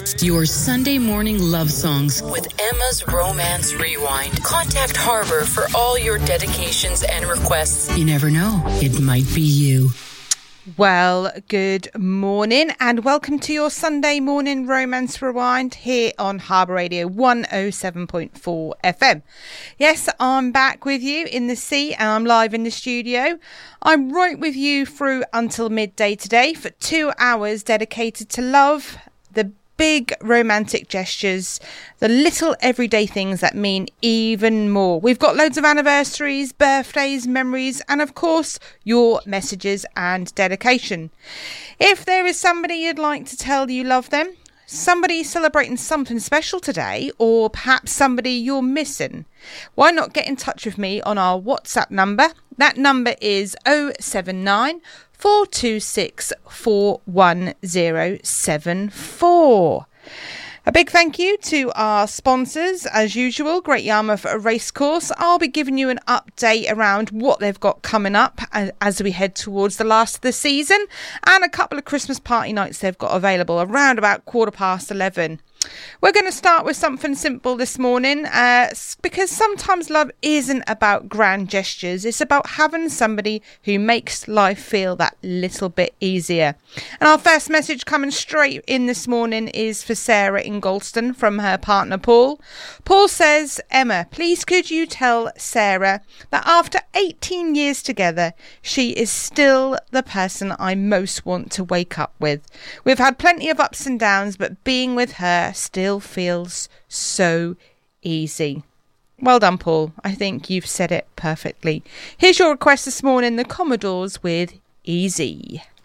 Your Sunday morning love songs with Emma's Romance Rewind. Contact Harbor for all your dedications and requests. You never know, it might be you. Well, good morning and welcome to your Sunday morning Romance Rewind here on Harbour Radio 107.4 FM. Yes, I'm back with you in the sea and I'm live in the studio. I'm right with you through until midday today for 2 hours dedicated to love, the big romantic gestures, the little everyday things that mean even more. We've got loads of anniversaries, birthdays, memories, and of course, your messages and dedication. If there is somebody you'd like to tell you love them, somebody celebrating something special today, or perhaps somebody you're missing, why not get in touch with me on our WhatsApp number? That number is 079 426 41074. A big thank you to our sponsors, as usual, Great Yarmouth Racecourse. I'll be giving you an update around what they've got coming up as we head towards the last of the season, and a couple of Christmas party nights they've got available around about 11:15. We're going to start with something simple this morning because sometimes love isn't about grand gestures. It's about having somebody who makes life feel that little bit easier. And our first message coming straight in this morning is for Sarah in Galston from her partner Paul. Paul says, Emma, please could you tell Sarah that after 18 years together, she is still the person I most want to wake up with. We've had plenty of ups and downs, but being with her still feels so easy. Well done, Paul. I think you've said it perfectly. Here's your request this morning, the Commodores with Easy.